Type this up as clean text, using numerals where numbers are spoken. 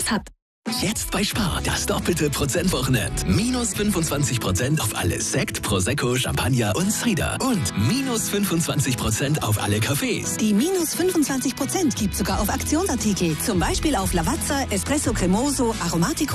Spaß hat. Jetzt bei Spar, das doppelte Prozentwochenend. Minus 25% auf alle Sekt, Prosecco, Champagner und Cider. Und minus 25% auf alle Cafés. Die minus 25% gibt sogar auf Aktionsartikel. Zum Beispiel auf Lavazza, Espresso Cremoso, Aromatico